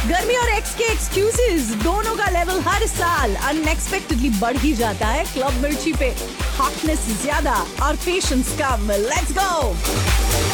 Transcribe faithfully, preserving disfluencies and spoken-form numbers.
गर्मी और एक्स के एक्सक्यूजेस दोनों का लेवल हर साल अनएक्सपेक्टेडली बढ़ ही जाता है क्लब मिर्ची पे। हॉटनेस ज्यादा और पेशेंस कम। Let's go.